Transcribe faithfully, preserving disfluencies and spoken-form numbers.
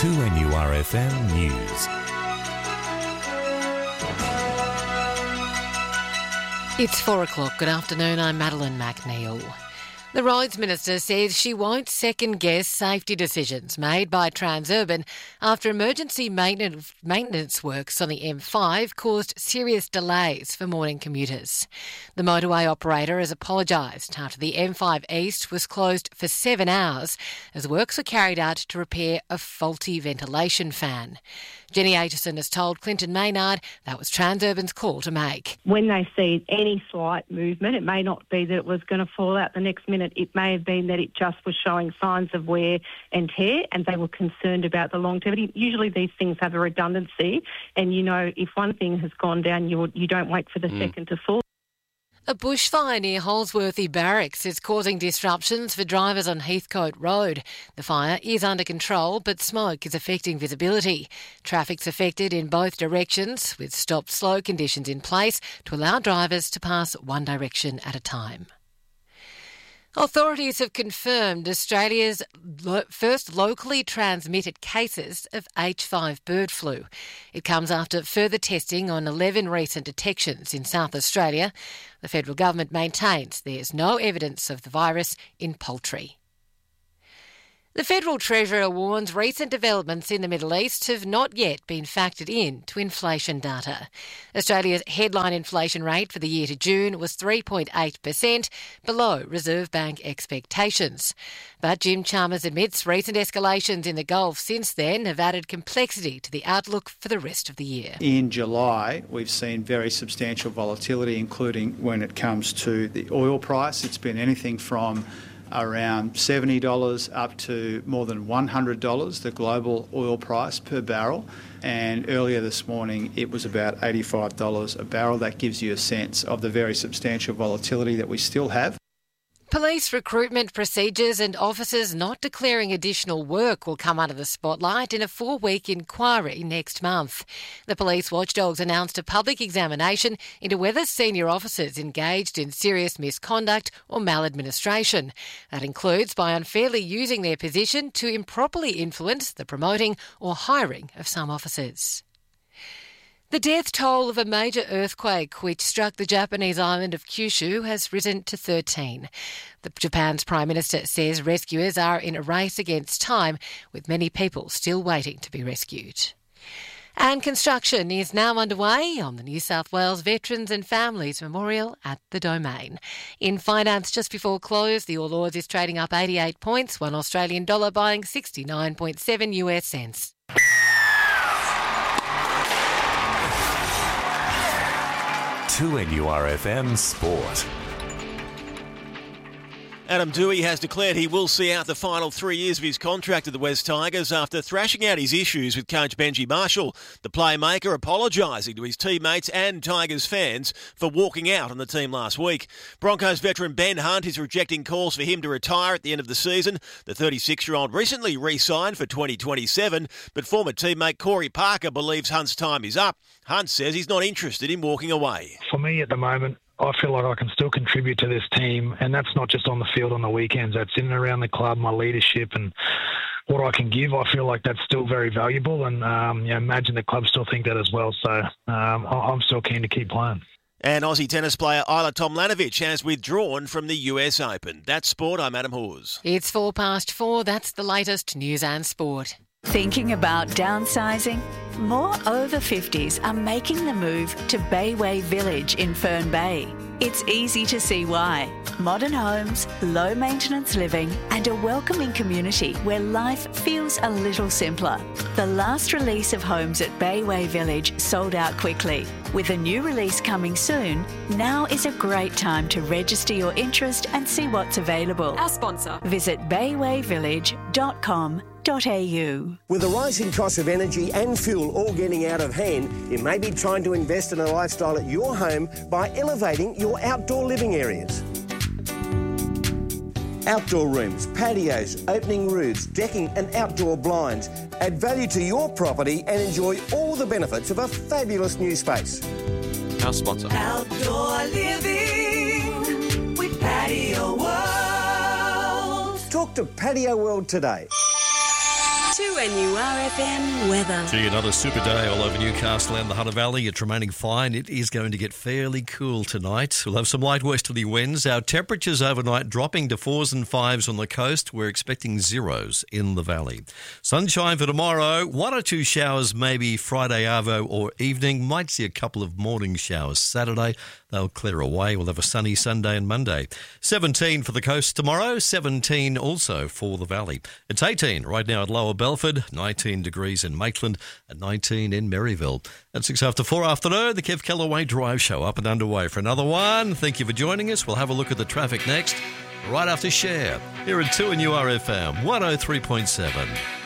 two N U R F M News. It's four o'clock. Good afternoon. I'm Madeline McNeil. The Roads Minister says she won't second-guess safety decisions made by Transurban after emergency maintenance works on the M five caused serious delays for morning commuters. The motorway operator has apologised after the M five East was closed for seven hours as works were carried out to repair a faulty ventilation fan. Jenny Aitchison has told Clinton Maynard that was Transurban's call to make. When they see any slight movement, it may not be that it was going to fall out the next minute. It may have been that it just was showing signs of wear and tear, and they were concerned about the longevity. Usually these things have a redundancy, and you know if one thing has gone down, you you don't wait for the mm. second to fall. A bushfire near Holsworthy Barracks is causing disruptions for drivers on Heathcote Road. The fire is under control, but smoke is affecting visibility. Traffic's affected in both directions, with stop-slow conditions in place to allow drivers to pass one direction at a time. Authorities have confirmed Australia's lo- first locally transmitted cases of H five bird flu. It comes after further testing on eleven recent detections in South Australia. The federal government maintains there's no evidence of the virus in poultry. The Federal Treasurer warns recent developments in the Middle East have not yet been factored in to inflation data. Australia's headline inflation rate for the year to June was three point eight percent, below Reserve Bank expectations. But Jim Chalmers admits recent escalations in the Gulf since then have added complexity to the outlook for the rest of the year. In July, we've seen very substantial volatility, including when it comes to the oil price. It's been anything from around seventy dollars up to more than one hundred dollars, the global oil price per barrel. And earlier this morning, it was about eighty-five dollars a barrel. That gives you a sense of the very substantial volatility that we still have. Police recruitment procedures and officers not declaring additional work will come under the spotlight in a four-week inquiry next month. The police watchdogs announced a public examination into whether senior officers engaged in serious misconduct or maladministration. That includes by unfairly using their position to improperly influence the promoting or hiring of some officers. The death toll of a major earthquake which struck the Japanese island of Kyushu has risen to thirteen. The Japan's Prime Minister says rescuers are in a race against time, with many people still waiting to be rescued. And construction is now underway on the New South Wales Veterans and Families Memorial at the Domain. In finance, just before close, the All Ords is trading up eighty-eight points, one Australian dollar buying sixty-nine point seven US cents. two N U R F M Sport. Adam Doueihi has declared he will see out the final three years of his contract at the West Tigers after thrashing out his issues with coach Benji Marshall. The playmaker apologising to his teammates and Tigers fans for walking out on the team last week. Broncos veteran Ben Hunt is rejecting calls for him to retire at the end of the season. The thirty-six-year-old recently re-signed for twenty twenty-seven, but former teammate Corey Parker believes Hunt's time is up. Hunt says he's not interested in walking away. For me at the moment, I feel like I can still contribute to this team, and that's not just on the field on the weekends. That's in and around the club, my leadership and what I can give. I feel like that's still very valuable, and um, you know, imagine the club still think that as well. So um, I'm still keen to keep playing. And Aussie tennis player Isla Tomljanovic has withdrawn from the U S Open. That's sport. I'm Adam Hawes. It's four past four. That's the latest news and sport. Thinking about downsizing? More over fifties are making the move to Bayway Village in Fern Bay. It's easy to see why. Modern homes, low maintenance living and a welcoming community where life feels a little simpler. The last release of homes at Bayway Village sold out quickly. With a new release coming soon, now is a great time to register your interest and see what's available. Our sponsor. Visit bayway village dot com. With the rising cost of energy and fuel all getting out of hand, you may be trying to invest in a lifestyle at your home by elevating your outdoor living areas. Outdoor rooms, patios, opening roofs, decking and outdoor blinds add value to your property and enjoy all the benefits of a fabulous new space. Our sponsor. Outdoor living with Patio World. Talk to Patio World today. two N U R F M weather. Gee, another super day all over Newcastle and the Hunter Valley. It's remaining fine. It is going to get fairly cool tonight. We'll have some light westerly winds. Our temperatures overnight dropping to fours and fives on the coast. We're expecting zeros in the valley. Sunshine for tomorrow. One or two showers maybe Friday arvo or evening. Might see a couple of morning showers Saturday. They'll clear away. We'll have a sunny Sunday and Monday. seventeen for the coast tomorrow. seventeen also for the valley. It's eighteen right now at Lower Belford. nineteen degrees in Maitland and nineteen in Maryville. At six after four afternoon, the Kev Kellaway Drive Show up and underway for another one. Thank you for joining us. We'll have a look at the traffic next, right after Share, here at two N U R F M one oh three point seven.